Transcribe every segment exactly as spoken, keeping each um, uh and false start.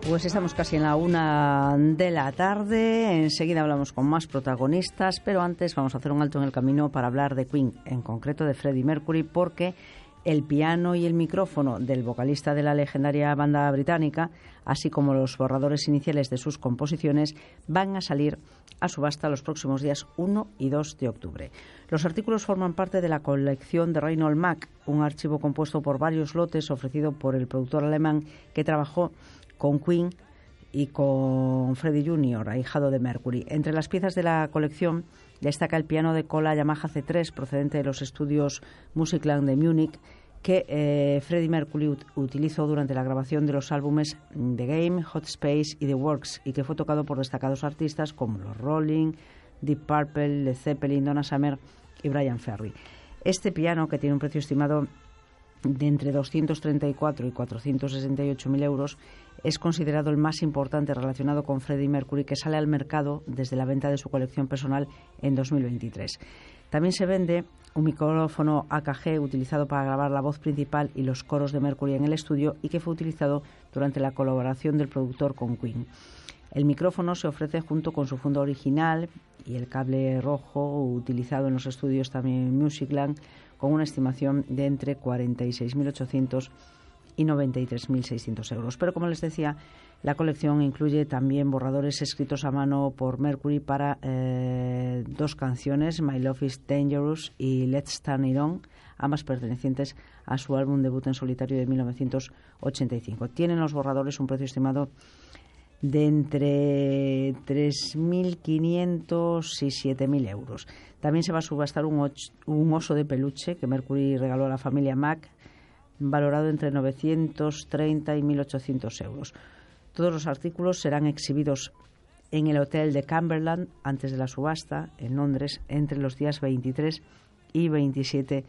Pues estamos casi en la una de la tarde. Enseguida hablamos con más protagonistas, pero antes vamos a hacer un alto en el camino para hablar de Queen, en concreto de Freddie Mercury, porque el piano y el micrófono del vocalista de la legendaria banda británica, así como los borradores iniciales de sus composiciones, van a salir a subasta los próximos días uno y dos de octubre. Los artículos forman parte de la colección de Reinhold Mack, un archivo compuesto por varios lotes ofrecido por el productor alemán que trabajó con Queen y con Freddie junior, ahijado de Mercury. Entre las piezas de la colección destaca el piano de cola Yamaha C tres, procedente de los estudios Musikland de Múnich, que eh, Freddie Mercury ut- utilizó durante la grabación de los álbumes The Game, Hot Space y The Works, y que fue tocado por destacados artistas como los Rolling, Deep Purple, Led Zeppelin, Donna Summer y Brian Ferry. Este piano, que tiene un precio estimado de entre doscientos treinta y cuatro y cuatrocientos sesenta y ocho mil euros, es considerado el más importante relacionado con Freddie Mercury, que sale al mercado desde la venta de su colección personal en dos mil veintitrés. También se vende un micrófono A K G utilizado para grabar la voz principal y los coros de Mercury en el estudio y que fue utilizado durante la colaboración del productor con Queen. El micrófono se ofrece junto con su funda original y el cable rojo utilizado en los estudios también Musicland, con una estimación de entre cuarenta y seis mil ochocientos y noventa y tres mil seiscientos euros. Pero, como les decía, la colección incluye también borradores escritos a mano por Mercury para eh, dos canciones, My Love is Dangerous y Let's Turn It On, ambas pertenecientes a su álbum debut en solitario de mil novecientos ochenta y cinco. Tienen los borradores un precio estimado de entre tres mil quinientos y siete mil euros. También se va a subastar un, och, un oso de peluche que Mercury regaló a la familia Mack, valorado entre novecientos treinta y mil ochocientos euros. Todos los artículos serán exhibidos en el hotel de Cumberland antes de la subasta, en Londres, entre los días veintitrés y veintisiete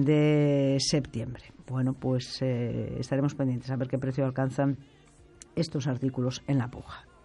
de septiembre. Bueno, pues eh, estaremos pendientes a ver qué precio alcanzan estos artículos en la puja.